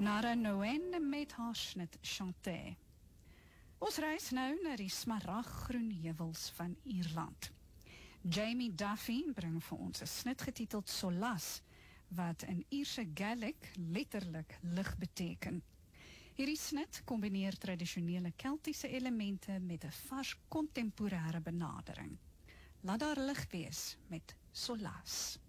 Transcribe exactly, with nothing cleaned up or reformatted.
Nara Noen met haar snit Chanté. Ons reis nou na die smaraggroen heuwels van Ierland. Jamie Duffy bring vir ons 'n snit getiteld Solas, wat in Ierse Gaelic letterlik lig beteken. Hierdie snit kombineer tradisionele Keltiese elemente met 'n vars kontemporêre benadering. Laat daar lig wees met Solas.